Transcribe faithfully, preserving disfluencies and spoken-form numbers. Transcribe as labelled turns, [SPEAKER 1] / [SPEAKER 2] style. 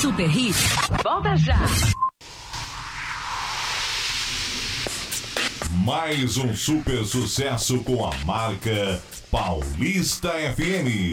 [SPEAKER 1] Super Hits. Volta já.
[SPEAKER 2] Mais um super sucesso com a marca Paulista F M.